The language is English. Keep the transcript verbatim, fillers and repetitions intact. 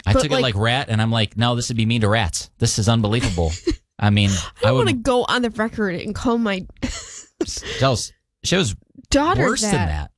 I But, took like- it like rat, and I'm like, no, this would be mean to rats. This is unbelievable. I mean, I I want to would go on the record and call my tell us she was daughter worse that. than that.